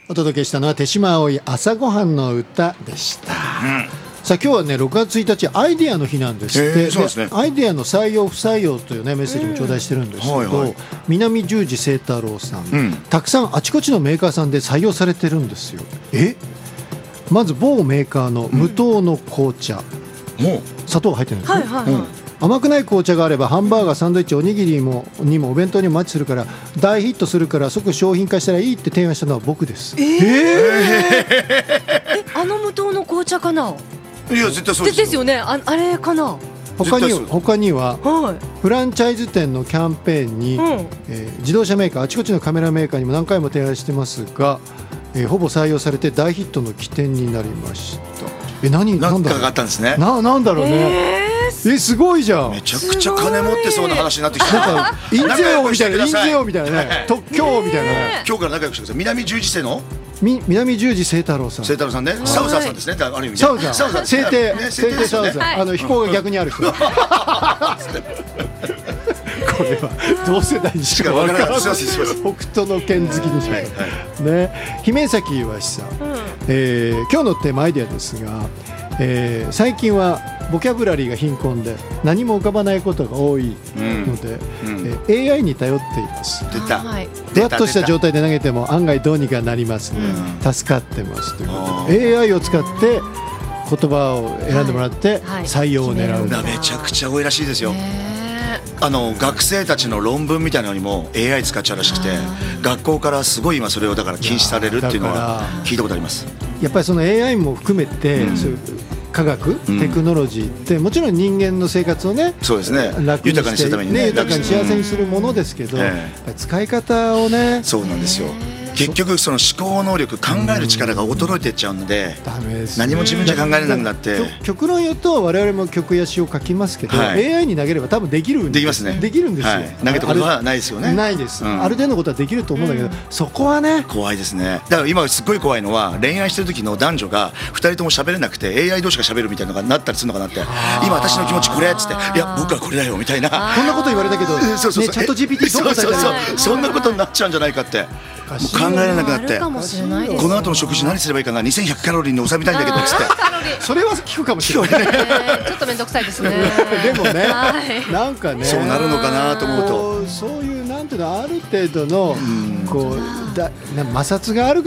お届けしたのは手島葵朝ごはんの歌でした。さあ今日はね6月1日アイデアの日なんですって。 そうですね。 アイデアの採用不採用というねメッセージも頂戴してるんですけど、南十字清太郎さん、たくさんあちこちのメーカーさんで採用されてるんですよ。まず某メーカーの無糖の紅茶、砂糖入ってるんですね。甘くない紅茶があればハンバーガーサンドイッチおにぎりにもお弁当にもマッチするから大ヒットするから即商品化したらいいって提案したのは僕です。 あの無糖の紅茶かな。 いや絶対そうですよね。あれかな。 他にはフランチャイズ店のキャンペーンに自動車メーカーあちこちのカメラメーカーにも何回も提案してますがほぼ採用されて大ヒットの起点になりました。 何かがあったんですね。 なんだろうね。すごいじゃん。 めちゃくちゃ金持ってそうな話になってきた。 なんか印税王みたいなね、特許みたいなね。 今日から仲良くしてください。南十字星の南十字清太郎さん。 清太郎さんね。サウザーさんですね。ある意味サウザー聖帝サウザー、飛行が逆にある人。これは同世代にしか分からない。北斗の拳好きでしょね。姫崎岩志さん、今日のテーマアイデアですが、最近はボキャブラリーが貧困で何も浮かばないことが多いので、AI に頼っています。 出た。 ふわっとした状態で投げても案外どうにかなりますね。助かってますということで AI を使って言葉を選んでもらって採用を狙う。 めちゃくちゃ多いらしいですよ。学生たちの論文みたいなのにも AI 使っちゃうらしくて、学校からすごい今それをだから禁止されるっていうのは聞いたことあります。 やっぱりその AI も含めて、そういう科学、テクノロジーってもちろん人間の生活をね、 そうですね、 楽にして豊かにするためにね、 豊かに幸せにするものですけど、やっぱり使い方をね。 そうなんですよ。結局その思考能力、考える力が衰えていっちゃうので、何も自分じゃ考えられなくなって。 極論言うと我々も曲や詩を書きますけど、AI に投げれば多分できるんです。 できますね。 できるんですよ。 投げたことはないですよね。 ないです。ある程度のことはできると思うんだけど、そこはね怖いですね。だから今すっごい怖いのは恋愛してる時の男女が2人とも喋れなくて AI 同士が喋るみたいなのがなったりするのかなって。今私の気持ちこれっつって、いや僕はこれだよみたいな、 こんなこと言われたけど、チャット GPT どう答えたらいいの？ そんなことになっちゃうんじゃないかって考えられなくなって、この後の食事何すればいいかな、2100カロリーに収めたいんだけどっつって、 それは聞くかもしれない。 ちょっと面倒くさいですね。 でもね、なんかね、 そうなるのかなと思うと、 そういうなんていうの、ある程度のこう摩擦がある